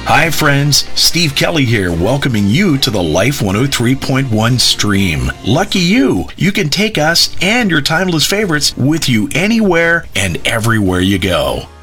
Hi friends, Steve Kelly here, welcoming you to the Life 103.1 stream. Lucky you can take us and your timeless favorites with you anywhere and everywhere you go.